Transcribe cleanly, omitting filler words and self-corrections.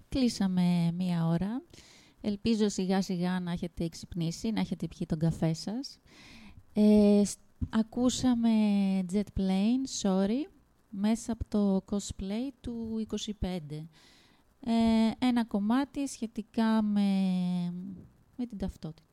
Κλείσαμε 1 ώρα. Ελπίζω σιγά σιγά να έχετε ξυπνήσει, να έχετε πιει τον καφέ σας. Ακούσαμε Jet Plane, Sorry, μέσα από το cosplay του 25. Ένα κομμάτι σχετικά με την ταυτότητα.